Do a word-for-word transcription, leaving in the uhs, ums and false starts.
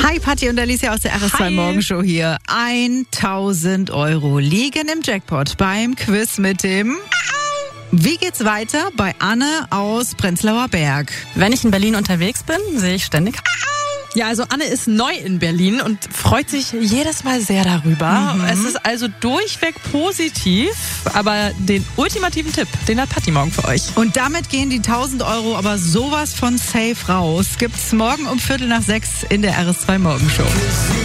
Hi, Patti und Alicia aus der R S zwei Hi. Morgenshow hier. tausend Euro liegen im Jackpot beim Quiz mit dem... Wie geht's weiter bei Anne aus Prenzlauer Berg? Wenn ich in Berlin unterwegs bin, sehe ich ständig... Ja, also Anne ist neu in Berlin und freut sich jedes Mal sehr darüber. Mhm. Es ist also durchweg positiv, aber den ultimativen Tipp, den hat Patti morgen für euch. Und damit gehen die tausend Euro aber sowas von safe raus. Gibt's morgen um Viertel nach sechs in der R S zwei Morgenshow.